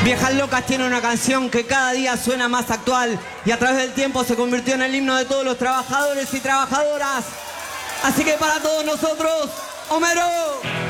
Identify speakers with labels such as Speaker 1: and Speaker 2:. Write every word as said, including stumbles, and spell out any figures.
Speaker 1: Viejas Locas tiene una canción que cada día suena más actual y a través del tiempo se convirtió en el himno de todos los trabajadores y trabajadoras. Así que para todos nosotros, Homero.